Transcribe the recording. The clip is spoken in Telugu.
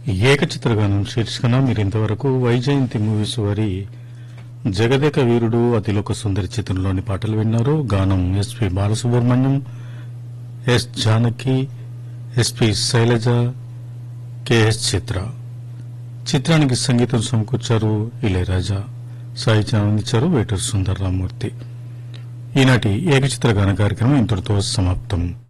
ఏకచిత్రగానం శీర్షికన మీరింతవరకు వైజయంతి మూవీస్ వారి జగదేక వీరుడు అతిలోక సుందరి చిత్రంలోని పాటలు విన్నారు. గానం SP Balasubrahmanyam, yes Janaki, SP Shailaja, K S చిత్ర. చిత్రానికి సంగీతం సమకూర్చారు ఇళయరాజా, సాహిత్యం అందించారు వేటూరు సుందరరామూర్తి. ఈనాటి ఏకచిత్రగాన కార్యక్రమం ఇంతటితో సమాప్తం.